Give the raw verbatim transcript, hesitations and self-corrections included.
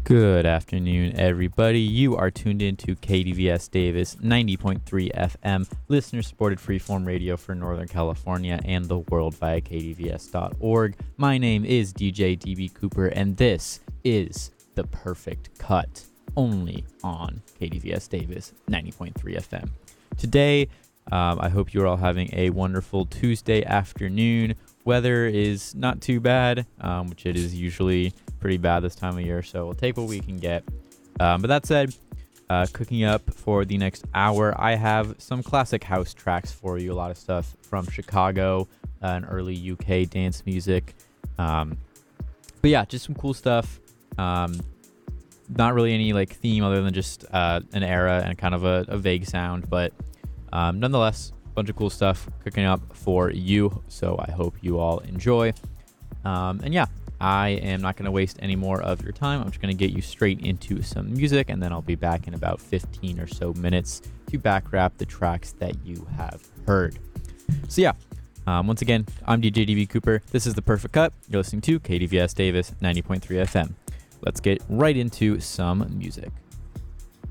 Good afternoon, everybody. You are tuned in to K D V S Davis ninety point three F M, listener-supported freeform radio for Northern California and the world via K D V S dot org. My name is D J D B Cooper, and this is The Perfect Cut, only on K D V S Davis ninety point three F M. Today, um, I hope you're all having a wonderful Tuesday afternoon. Weather is not too bad, um, which it is usually pretty bad this time of year, so we'll take what we can get. Um, but that said, uh, cooking up for the next hour, I have some classic house tracks for you, a lot of stuff from Chicago uh, and early U K dance music. Um, but yeah, just some cool stuff. Um, not really any like theme other than just uh, an era and kind of a, a vague sound, but um, nonetheless, a bunch of cool stuff cooking up for you, so I hope you all enjoy. Um, and yeah, I am not going to waste any more of your time. I'm just going to get you straight into some music, and then I'll be back in about fifteen or so minutes to back wrap the tracks that you have heard. So yeah, um, once again, I'm D J D B Cooper. This is The Perfect Cut. You're listening to K D V S Davis ninety point three F M. Let's get right into some music.